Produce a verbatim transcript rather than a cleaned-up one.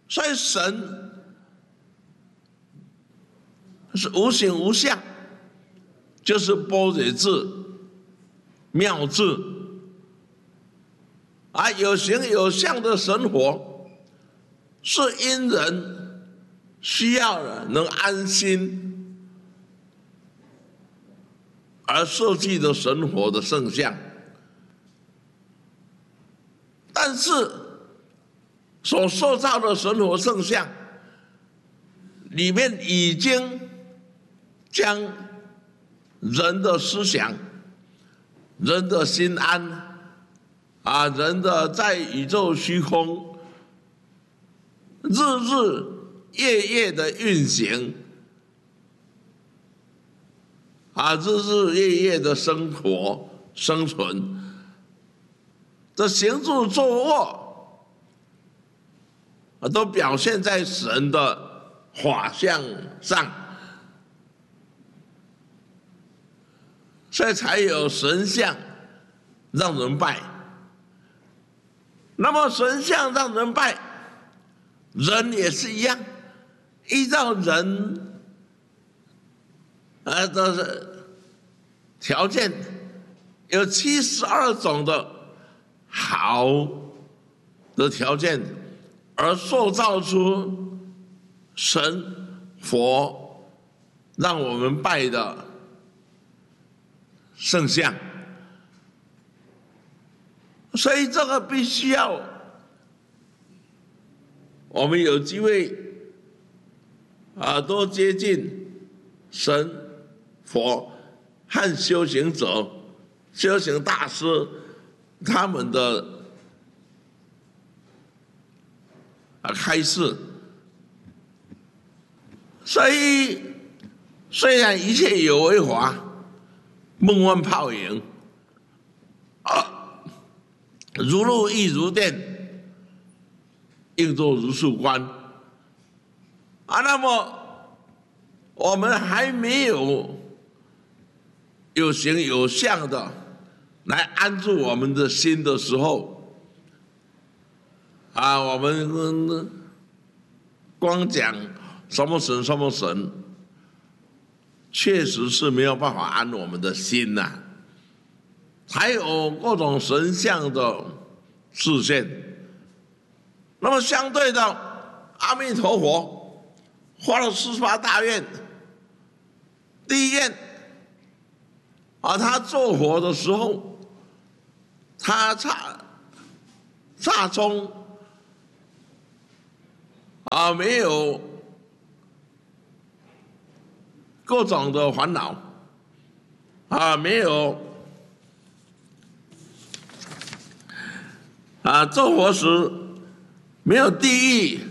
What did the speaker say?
所以神是无形无相，就是般若智、妙智。啊，有形有相的生活，是因人需要能安心而设计的生活的圣像。但是所塑造的生活圣像里面已经将人的思想、人的心安啊，人的在宇宙虚空日日夜夜的运行啊，日日夜夜的生活生存的行住坐卧啊，都表现在神的法相上，所以才有神像让人拜。那么神像让人拜，人也是一样，依照人啊的条件，有七十二种的好的条件，而塑造出神佛让我们拜的圣像。所以这个必须要我们有机会啊，多接近神佛和修行者、修行大师他们的啊开示。所以虽然一切有为法，梦幻泡影啊，如露亦如电，应作如是观啊。那么我们还没有有形有相的来安住我们的心的时候啊，我们光讲什么神什么神，确实是没有办法安我们的心呐、啊。还有各种神像的示现。那么相对的，阿弥陀佛发了四十八大愿，第一愿啊，他做佛的时候，他刹刹中啊没有各种的烦恼啊，没有啊，做佛时没有地狱